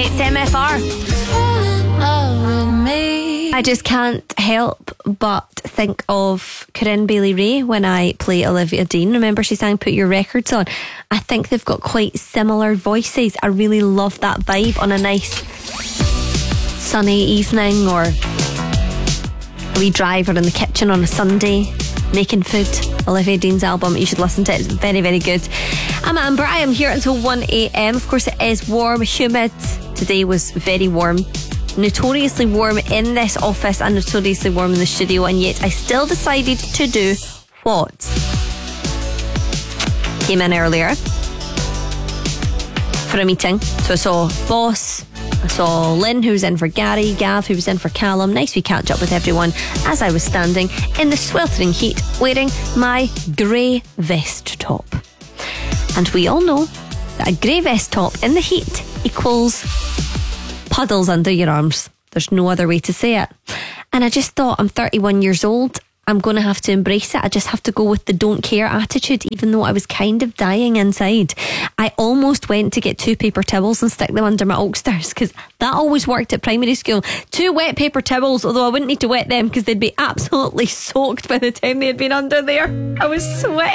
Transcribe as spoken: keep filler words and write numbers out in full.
It's M F R. I just can't help but think of Corinne Bailey Rae when I play Olivia Dean. Remember she sang Put Your Records On? I think they've got quite similar voices. I really love that vibe on a nice sunny evening, or a wee drive, or in the kitchen on a Sunday making food. Olivia Dean's album, you should listen to it. It's very, very good. I'm Amber. I am here until one a.m. Of course it is warm, humid. Today was very warm. Notoriously warm in this office and notoriously warm in the studio, and yet I still decided to do what? Came in earlier for a meeting. So I saw Boss, I saw Lynn, who was in for Gary, Gav, who was in for Callum. Nice we catch up with everyone as I was standing in the sweltering heat wearing my grey vest top. And we all know that a grey vest top in the heat equals puddles under your arms. There's no other way to say it. And I just thought, I'm thirty-one years old. I'm going to have to embrace it. I just have to go with the don't care attitude, even though I was kind of dying inside. I almost went to get two paper towels and stick them under my Ulsters, because that always worked at primary school. Two wet paper towels, although I wouldn't need to wet them because they'd be absolutely soaked by the time they had been under there. I was sweating.